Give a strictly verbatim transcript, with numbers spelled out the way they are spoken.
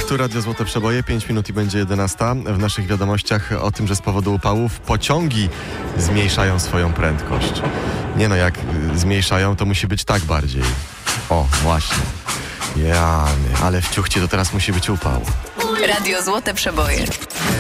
Tu Radio Złote Przeboje, pięć minut i będzie jedenasta. W naszych wiadomościach o tym, że z powodu upałów pociągi zmniejszają swoją prędkość. Nie no, jak zmniejszają, to musi być tak bardziej. O, właśnie. Jany, ale w ciuchcie to teraz musi być upał. Radio Złote Przeboje.